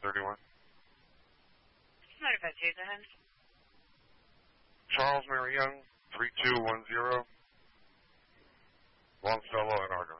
31. What about Jason? Charles Mary Young, 3210. Longfellow and Argo.